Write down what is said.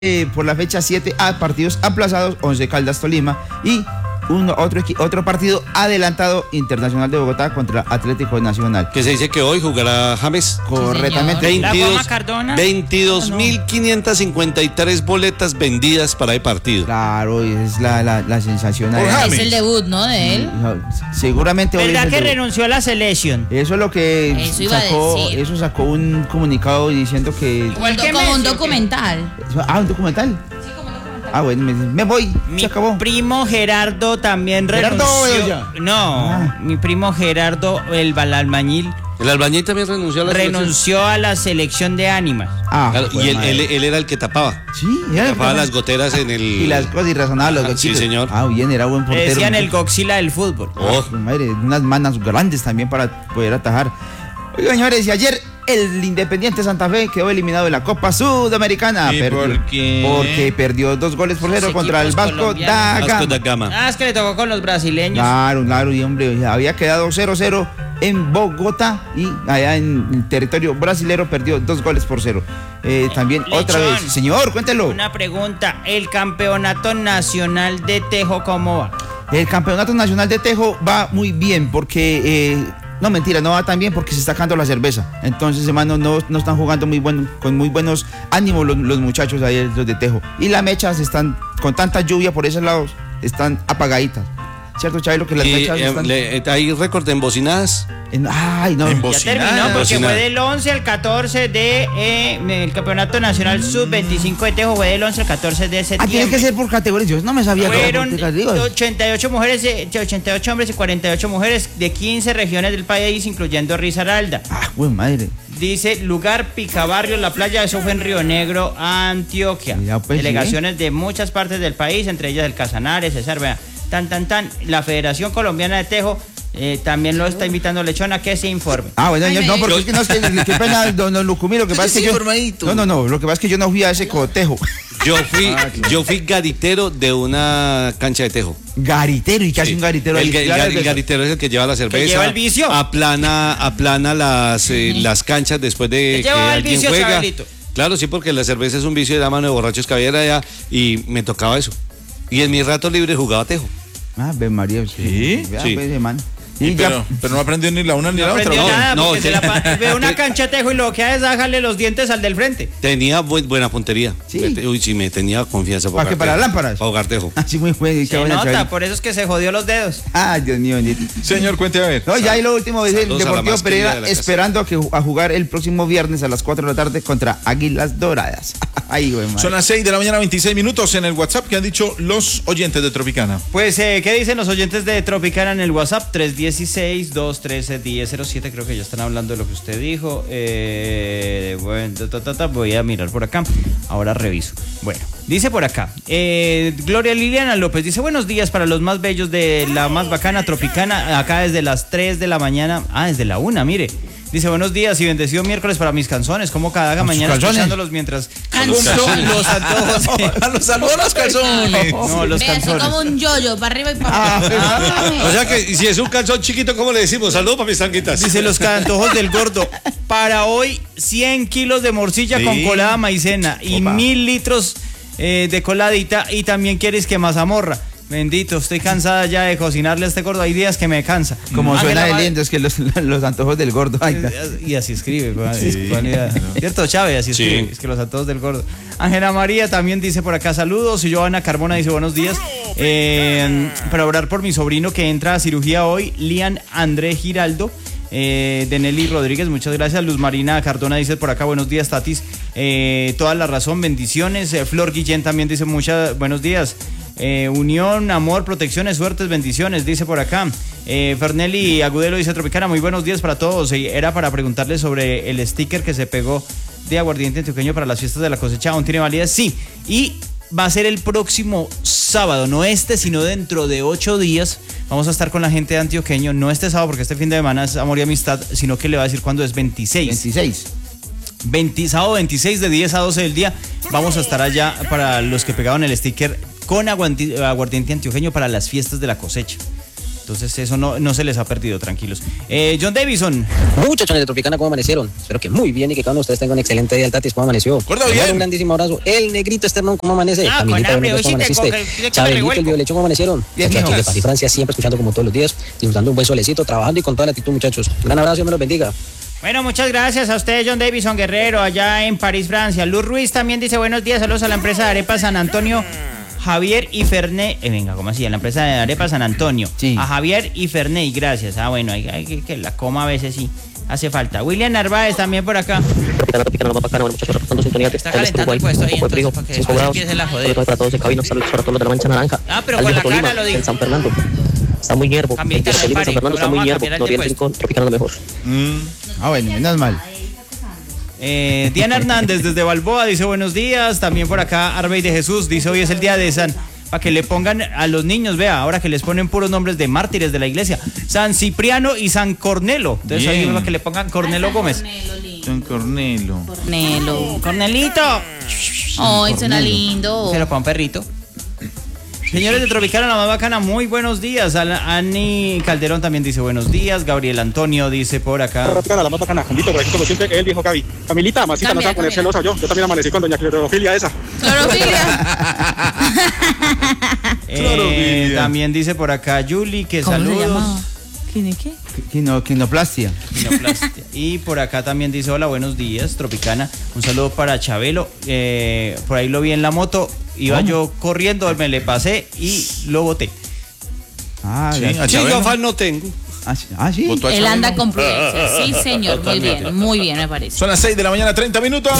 por la fecha 7 a partidos aplazados, 11 Caldas Tolima y otro partido adelantado, Internacional de Bogotá contra Atlético Nacional. Que se dice que hoy jugará James. Correctamente. 22.553 boletas vendidas para el partido. Claro, es la sensación. Es el debut, ¿no? De él. Seguramente hoy. ¿Verdad que renunció a la selección? Eso es lo que eso sacó un comunicado diciendo que. Como un documental. ¿Un documental? Bueno, me voy, se acabó. Mi primo Gerardo también renunció. Mi primo Gerardo, el albañil. El albañil también renunció a la selección de ánimas. Claro, y él era el que tapaba. Sí, tapaba las goteras en el. Y las cosas irrazonables, los gochitos. Sí, señor. Bien, era buen portero. Decían el Godzilla del fútbol. Madre, unas manos grandes también para poder atajar. Oigan, señores, y ayer el Independiente Santa Fe quedó eliminado de la Copa Sudamericana. ¿Y por qué? Porque perdió 2-0 contra el Vasco da Gama. Es que le tocó con los brasileños. Claro, y hombre, había quedado 0-0 en Bogotá y allá en el territorio brasilero perdió 2-0. También Lechón, otra vez. Señor, cuéntelo. Una pregunta, ¿el campeonato nacional de tejo cómo va? El campeonato nacional de tejo va muy bien porque... no, mentira, no va tan bien porque se está sacando la cerveza. Entonces, hermano, no están jugando con muy buenos ánimos los muchachos ahí, los de tejo. Y las mechas están, con tanta lluvia por esos lados, están apagaditas. ¿Cierto, Chabelo? Que las mechas están... ¿Hay récord en bocinadas? No. Ya terminó porque fue del 11 al 14 de el Campeonato Nacional Sub-25 de Tejo, fue del 11 al 14 de septiembre. Tiene que ser por categorías, yo no me sabía. Fueron 88 mujeres, 88 hombres y 48 mujeres de 15 regiones del país, incluyendo Risaralda. Buen madre. Dice lugar Picabarrio, la playa, eso fue en Río Negro, Antioquia. Delegaciones de muchas partes del país, entre ellas el Casanares, César, vea. La Federación Colombiana de Tejo también lo está invitando Lechón a que se informe. Bueno, no, porque es que no, qué pena, don Lucumí, lo que pasa es que yo... No, lo que pasa es que yo no fui a ese cotejo. Yo fui garitero de una cancha de tejo. ¿Garitero? ¿Y qué hace un garitero? El garitero es el que lleva la cerveza. ¿Que lleva el vicio? Aplana las canchas después de que alguien juega. Chabelito. Claro, sí, porque la cerveza es un vicio de la mano de borrachos que había allá y me tocaba eso. Y en mis ratos libres jugaba tejo. Ven María. Sí. Pero no aprendió ni la una ni la otra. No, ve una cancha de tejo y lo que hace es dejarle los dientes al del frente. Tenía buena puntería. Sí. Me tenía confianza para jugar. ¿Para lámparas? Para jugar tejo. Así muy bueno. Se nota, por eso es que se jodió los dedos. Dios mío. Señor, cuente a ver. Ya y lo último es el Deportivo Pereira esperando a jugar el próximo viernes a las 4 de la tarde contra Águilas Doradas. Son las 6 de la mañana, 26 minutos en el WhatsApp. ¿Qué han dicho los oyentes de Tropicana? Pues, ¿qué dicen los oyentes de Tropicana en el WhatsApp? 316-213-1007. Creo que ya están hablando de lo que usted dijo. Voy a mirar por acá. Ahora reviso. Bueno, dice por acá. Gloria Liliana López dice: buenos días para los más bellos de la más bacana Tropicana. Acá desde las 3 de la mañana. Desde la 1, mire. Dice: buenos días y bendecido miércoles para mis canzones. Como cada mañana escuchándolos mientras cumplo los antojos. Los saludos a los calzones. No, los calzones. Como un yoyo, para arriba y para abajo. O sea que si es un calzón chiquito, ¿cómo le decimos? Saludos para mis tanguitas. Dice: los antojos del gordo. Para hoy, 100 kilos de morcilla con colada maicena y 1000 litros de coladita. Y también quieres que mazamorra. Bendito, estoy cansada ya de cocinarle a este gordo. Hay días que me cansa. Como suena de lindo, es que los antojos del gordo. Y así escribe, ¿cierto, Chávez? Así escribe, es que los antojos del gordo. Ángela María también dice por acá: saludos. Y Joana Carbona dice: buenos días. Para orar por mi sobrino que entra a cirugía hoy, Lian André Giraldo. De Nelly Rodríguez, muchas gracias. Luz Marina Cardona dice por acá: buenos días, Tatis. Toda la razón, bendiciones. Flor Guillén también dice: buenos días. Unión, amor, protecciones, suertes, bendiciones, dice por acá. Fernelli Agudelo dice: Tropicana, muy buenos días para todos. Era para preguntarle sobre el sticker que se pegó de aguardiente antioqueño para las fiestas de la cosecha. ¿Aún tiene validez? Sí. Y va a ser el próximo sábado, no sino dentro de 8 días. Vamos a estar con la gente de Antioqueño, no este sábado porque este fin de semana es amor y amistad, sino que le va a decir cuándo es 26. Sábado 26 de 10 a 12 del día. Vamos a estar allá para los que pegaron el sticker con aguardiente antioqueño para las fiestas de la cosecha. Entonces eso no se les ha perdido, tranquilos. John Davison. Muchachones de Tropicana, ¿cómo amanecieron? Espero que muy bien y que cada uno de ustedes tenga un excelente día. El Tatis, ¿cómo amaneció? Recuerda Les mando bien. un grandísimo abrazo. El negrito Esternón, ¿cómo amanece? Ah, Camilita, con hambre, buenos días, ¿cómo hoy sí amaneciste? te Chabelito, el revuelco. Violecho, ¿cómo amanecieron? Bien, Aquí mijos. de París, Francia, siempre escuchando como todos los días, disfrutando un buen solecito, trabajando y con toda la actitud, muchachos. Un gran abrazo, Dios me los bendiga. Bueno, muchas gracias a usted, John Davison Guerrero, allá en París, Francia. Luz Ruiz también dice buenos días, saludos a la empresa de Arepa San Antonio, Javier y Ferney. Venga, ¿cómo así? A la empresa de Arepa San Antonio. Sí. A Javier y Ferney, gracias. Bueno, hay que la coma a veces sí hace falta. William Narváez también por acá. Tropicana, lo más bacano, muchachos, reportando sintonía. Está calentando el puesto ahí, entonces, para que después empiece la joder. Para todos en cabina, saludos para todos los de la Mancha Naranja. Ah, pero Al con viejo la cara Tolima, lo digo. en San Fernando. Está muy hierbo. Cambiaste El al Tolima, San pari, Fernando está vamos muy a hierbo. cambiar el Noriel puesto. Rincón, Tropicana lo mejor. Bueno, menos mal. Diana Hernández desde Balboa dice buenos días. También por acá Arbey de Jesús dice hoy es el día de San... Para que le pongan a los niños, vea, ahora que les ponen puros nombres de mártires de la iglesia. San Cipriano y San Cornelo. Entonces ahí Bien. para que le pongan Cornelo Gómez. Don Cornelo. Cornelo. Cornelito. Ay, suena lindo. Se lo pone un perrito. Señores de Tropicana, la más bacana, muy buenos días. Ani Calderón también dice buenos días. Gabriel Antonio dice por acá. Tropicana, la más bacana, Juanito, por aquí como siempre, él dijo Gaby. Camilita, masita, no se va a poner Cambia. celosa yo también amanecí con doña clorofilia esa. Clorofilia. Clorofilia. También dice por acá Yuli que ¿Cómo se saludos. llamaba? ¿Quién es qué? Quinoplastia. Quinoplastia. Y por acá también dice hola, buenos días, Tropicana. Un saludo para Chabelo. Por ahí lo vi en la moto. Iba yo corriendo, me le pasé y lo boté. Ah, Sí, ya. a Sí, yo Chabelo. afán no tengo. ¿Sí? Votó a Él Chabelo. anda con prudencia. Sí, señor. Muy bien, me parece. Son las 6 de la mañana, 30 minutos.